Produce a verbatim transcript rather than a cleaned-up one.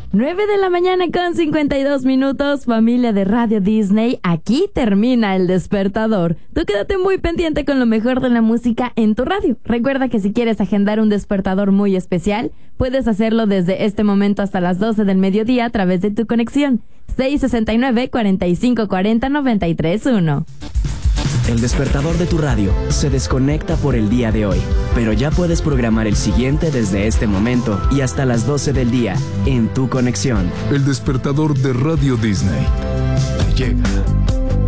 nueve de la mañana con cincuenta y dos minutos, familia de Radio Disney, aquí termina El Despertador. Tú quédate muy pendiente con lo mejor de la música en tu radio. Recuerda que si quieres agendar un despertador muy especial, puedes hacerlo desde este momento hasta las doce del mediodía a través de tu conexión seis sesenta y nueve, cuarenta y cinco cuarenta, noventa y tres uno. El despertador de tu radio se desconecta por el día de hoy, pero ya puedes programar el siguiente desde este momento y hasta las doce del día en tu conexión. El despertador de Radio Disney te llega.